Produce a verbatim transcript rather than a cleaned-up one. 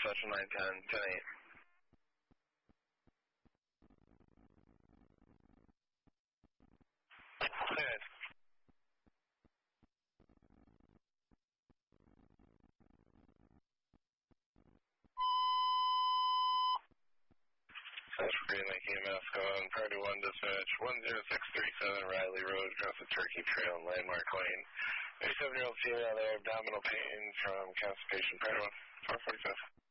Special nine ten, ten eight. Good. That's for Green Lake E M S going priority one dispatch one zero six three seven Riley Road across the Turkey Trail and Landmark Lane. eighty-seven year old female there, abdominal pain from constipation. Priority one, four forty-five.